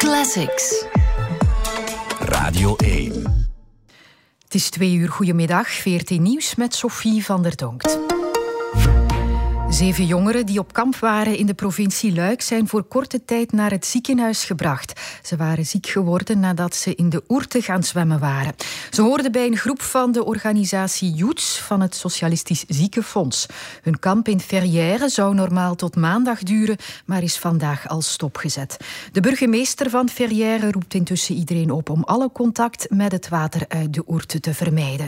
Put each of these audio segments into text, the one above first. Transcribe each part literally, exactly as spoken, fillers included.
Classics. Radio één. Het is twee uur. Goedemiddag. V R T Nieuws met Sophie van der Donkt. Zeven jongeren die op kamp waren in de provincie Luik zijn voor korte tijd naar het ziekenhuis gebracht. Ze waren ziek geworden nadat ze in de Ourthe gaan zwemmen waren. Ze hoorden bij een groep van de organisatie Youths van het Socialistisch Ziekenfonds. Hun kamp in Ferrières zou normaal tot maandag duren, maar is vandaag al stopgezet. De burgemeester van Ferrières roept intussen iedereen op om alle contact met het water uit de Ourthe te vermijden.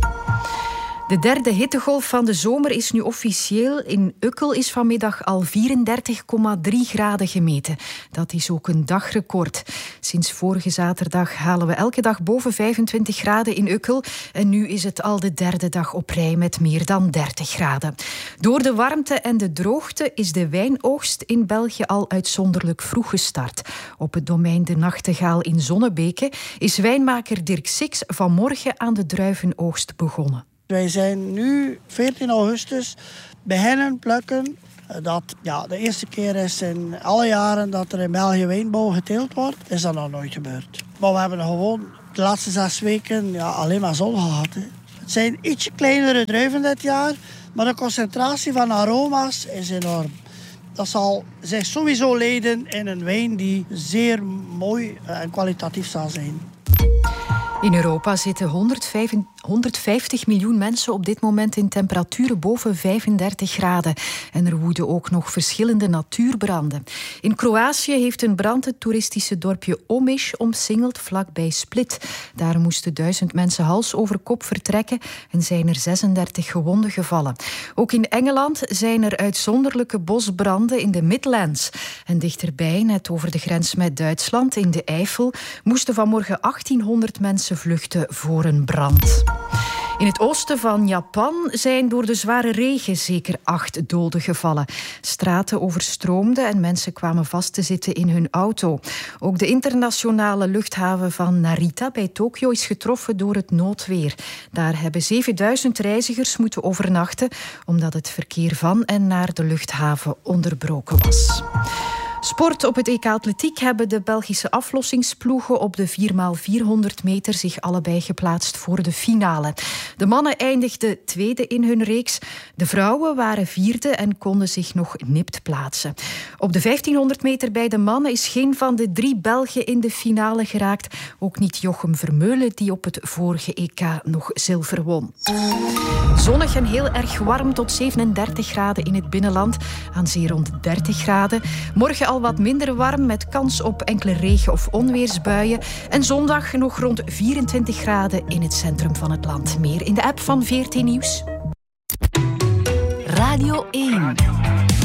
De derde hittegolf van de zomer is nu officieel. In Ukkel is vanmiddag al vierendertig komma drie graden gemeten. Dat is ook een dagrecord. Sinds vorige zaterdag halen we elke dag boven vijfentwintig graden in Ukkel. En nu is het al de derde dag op rij met meer dan dertig graden. Door de warmte en de droogte is de wijnoogst in België al uitzonderlijk vroeg gestart. Op het domein De Nachtegaal in Zonnebeke is wijnmaker Dirk Six vanmorgen aan de druivenoogst begonnen. Wij zijn nu veertien augustus beginnen plukken. Dat ja, de eerste keer is in alle jaren dat er in België wijnbouw geteeld wordt, is dat nog nooit gebeurd. Maar we hebben gewoon de laatste zes weken ja, alleen maar zon gehad. Hè. Het zijn ietsje kleinere druiven dit jaar, maar de concentratie van aroma's is enorm. Dat zal zich sowieso leiden in een wijn die zeer mooi en kwalitatief zal zijn. In Europa zitten honderdvijftig miljoen mensen op dit moment in temperaturen boven vijfendertig graden. En er woeden ook nog verschillende natuurbranden. In Kroatië heeft een brand het toeristische dorpje Omiš omsingeld vlakbij Split. Daar moesten duizend mensen hals over kop vertrekken en zijn er zesendertig gewonden gevallen. Ook in Engeland zijn er uitzonderlijke bosbranden in de Midlands. En dichterbij, net over de grens met Duitsland, in de Eifel, moesten vanmorgen achttienhonderd mensen vluchten voor een brand. In het oosten van Japan zijn door de zware regen zeker acht doden gevallen. Straten overstroomden en mensen kwamen vast te zitten in hun auto. Ook de internationale luchthaven van Narita bij Tokio is getroffen door het noodweer. Daar hebben zevenduizend reizigers moeten overnachten omdat het verkeer van en naar de luchthaven onderbroken was. Sport. Op het E K Atletiek hebben de Belgische aflossingsploegen op de vier bij vierhonderd meter zich allebei geplaatst voor de finale. De mannen eindigden tweede in hun reeks. De vrouwen waren vierde en konden zich nog nipt plaatsen. Op de vijftienhonderd meter bij de mannen is geen van de drie Belgen in de finale geraakt. Ook niet Jochem Vermeulen, die op het vorige E K nog zilver won. Zonnig en heel erg warm tot zevenendertig graden in het binnenland. Aan zee rond dertig graden. Morgen al wat minder warm met kans op enkele regen- of onweersbuien. En zondag nog rond vierentwintig graden in het centrum van het land. Meer in de app van V R T Nieuws. Radio één.